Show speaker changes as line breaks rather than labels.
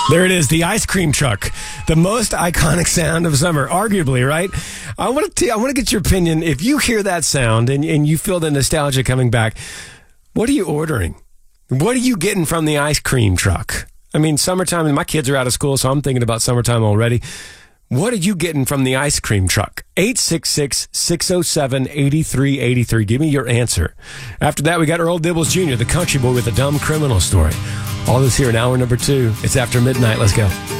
There it is, the ice cream truck, the most iconic sound of summer, arguably, right? I want to get your opinion. If you hear that sound and you feel the nostalgia coming back, what are you ordering? What are you getting from the ice cream truck? I mean, summertime, and my kids are out of school, so I'm thinking about summertime already. What are you getting from the ice cream truck? 866-607-8383. Give me your answer. After that, we got Earl Dibbles Jr., the country boy with a dumb criminal story. All this here in hour number 2. It's after midnight. Let's go.